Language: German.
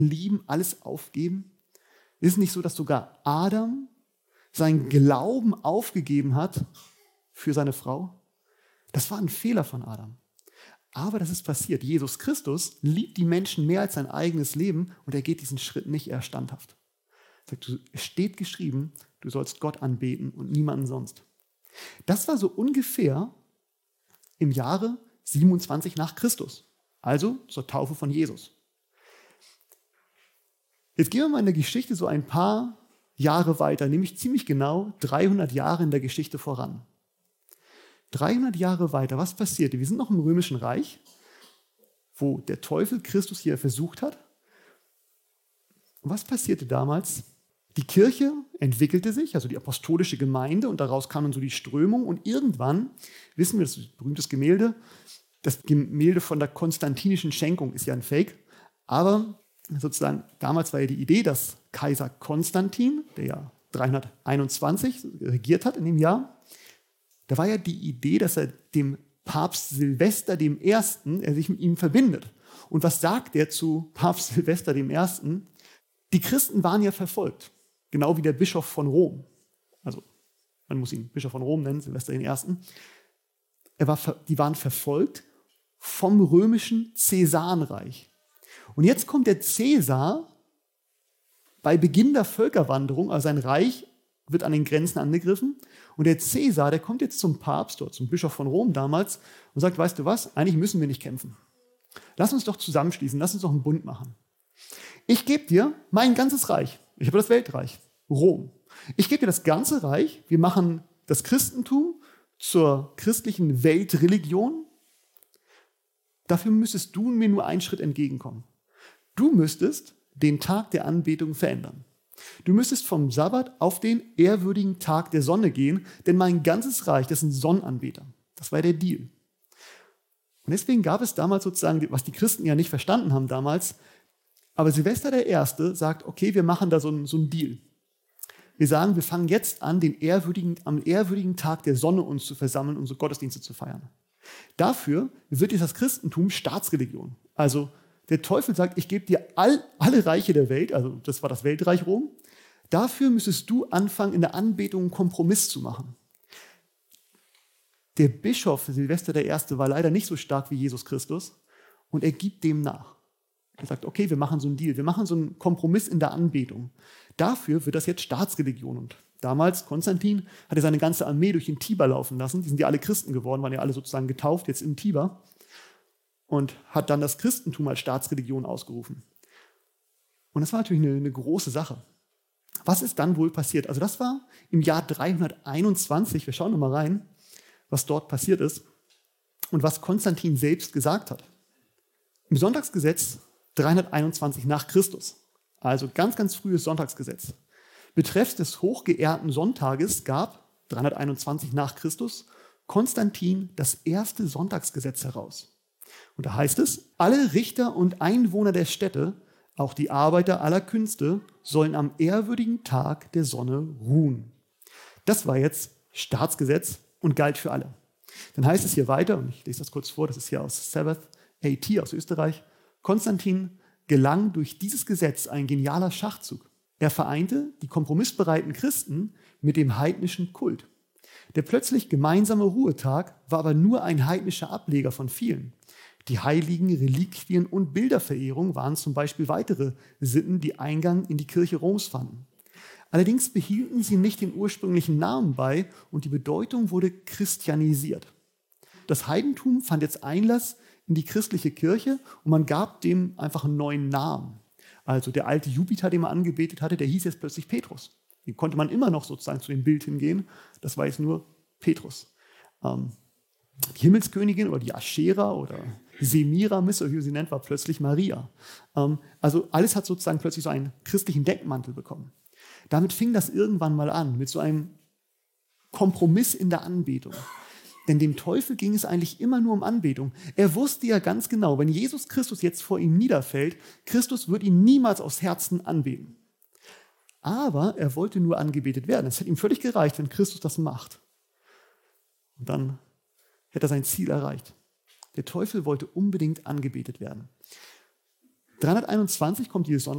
lieben, alles aufgeben? Ist es nicht so, dass sogar Adam seinen Glauben aufgegeben hat für seine Frau? Das war ein Fehler von Adam. Aber das ist passiert. Jesus Christus liebt die Menschen mehr als sein eigenes Leben und er geht diesen Schritt nicht eher standhaft. Er sagt, es steht geschrieben, du sollst Gott anbeten und niemanden sonst. Das war so ungefähr im Jahre 27 nach Christus, also zur Taufe von Jesus. Jetzt gehen wir mal in der Geschichte so ein paar Jahre weiter, nämlich ziemlich genau 300 Jahre in der Geschichte voran. 300 Jahre weiter, was passierte? Wir sind noch im Römischen Reich, wo der Teufel Christus hier versucht hat. Und was passierte damals? Die Kirche entwickelte sich, also die apostolische Gemeinde, und daraus kam dann so die Strömung. Und irgendwann, wissen wir, das ist ein berühmtes Gemälde, das Gemälde von der konstantinischen Schenkung ist ja ein Fake, aber sozusagen damals war ja die Idee, dass Kaiser Konstantin, der ja 321 regiert hat in dem Jahr, da war ja die Idee, dass er dem Papst Silvester I., er sich mit ihm verbindet. Und was sagt er zu Papst Silvester I.? Die Christen waren ja verfolgt, genau wie der Bischof von Rom. Also man muss ihn Bischof von Rom nennen, Silvester I. Die waren verfolgt vom römischen Cäsarenreich. Und jetzt kommt der Cäsar bei Beginn der Völkerwanderung, also sein Reich wird an den Grenzen angegriffen. Und der Cäsar, der kommt jetzt zum Papst oder zum Bischof von Rom damals und sagt, weißt du was, eigentlich müssen wir nicht kämpfen. Lass uns doch zusammenschließen, lass uns doch einen Bund machen. Ich gebe dir mein ganzes Reich. Ich habe das Weltreich, Rom. Ich gebe dir das ganze Reich. Wir machen das Christentum zur christlichen Weltreligion. Dafür müsstest du mir nur einen Schritt entgegenkommen. Du müsstest den Tag der Anbetung verändern. Du müsstest vom Sabbat auf den ehrwürdigen Tag der Sonne gehen, denn mein ganzes Reich, das sind Sonnenanbeter. Das war der Deal. Und deswegen gab es damals sozusagen, was die Christen ja nicht verstanden haben damals, aber Silvester I. sagt, okay, wir machen da so einen Deal. Wir sagen, wir fangen jetzt an, am ehrwürdigen Tag der Sonne uns zu versammeln, unsere Gottesdienste zu feiern. Dafür wird jetzt das Christentum Staatsreligion. Also der Teufel sagt, ich gebe dir alle Reiche der Welt, also das war das Weltreich Rom. Dafür müsstest du anfangen, in der Anbetung einen Kompromiss zu machen. Der Bischof Silvester I. war leider nicht so stark wie Jesus Christus und er gibt dem nach. Er sagt, okay, wir machen so einen Deal, wir machen so einen Kompromiss in der Anbetung. Dafür wird das jetzt Staatsreligion. Und damals, Konstantin, hat er seine ganze Armee durch den Tiber laufen lassen. Die sind ja alle Christen geworden, waren ja alle sozusagen getauft, jetzt im Tiber. Und hat dann das Christentum als Staatsreligion ausgerufen. Und das war natürlich eine große Sache. Was ist dann wohl passiert? Also das war im Jahr 321, wir schauen nochmal rein, was dort passiert ist und was Konstantin selbst gesagt hat. Im Sonntagsgesetz 321 nach Christus, also ganz, ganz frühes Sonntagsgesetz, betreffs des hochgeehrten Sonntages gab 321 nach Christus Konstantin das erste Sonntagsgesetz heraus. Und da heißt es, alle Richter und Einwohner der Städte, auch die Arbeiter aller Künste, sollen am ehrwürdigen Tag der Sonne ruhen. Das war jetzt Staatsgesetz und galt für alle. Dann heißt es hier weiter, und ich lese das kurz vor, das ist hier aus Sabbath AT aus Österreich, Konstantin gelang durch dieses Gesetz ein genialer Schachzug. Er vereinte die kompromissbereiten Christen mit dem heidnischen Kult. Der plötzlich gemeinsame Ruhetag war aber nur ein heidnischer Ableger von vielen. Die heiligen Reliquien und Bilderverehrung waren zum Beispiel weitere Sitten, die Eingang in die Kirche Roms fanden. Allerdings behielten sie nicht den ursprünglichen Namen bei und die Bedeutung wurde christianisiert. Das Heidentum fand jetzt Einlass in die christliche Kirche und man gab dem einfach einen neuen Namen. Also der alte Jupiter, den man angebetet hatte, der hieß jetzt plötzlich Petrus. Den konnte man immer noch sozusagen zu dem Bild hingehen. Das war jetzt nur Petrus. Die Himmelskönigin oder die Aschera oder Semiramis, oder wie sie nennt, war plötzlich Maria. Also alles hat sozusagen plötzlich so einen christlichen Deckmantel bekommen. Damit fing das irgendwann mal an, mit so einem Kompromiss in der Anbetung. Denn dem Teufel ging es eigentlich immer nur um Anbetung. Er wusste ja ganz genau, wenn Jesus Christus jetzt vor ihm niederfällt, Christus wird ihn niemals aus Herzen anbeten. Aber er wollte nur angebetet werden. Es hat ihm völlig gereicht, wenn Christus das macht. Und dann hätte er sein Ziel erreicht. Der Teufel wollte unbedingt angebetet werden. 321 kommt die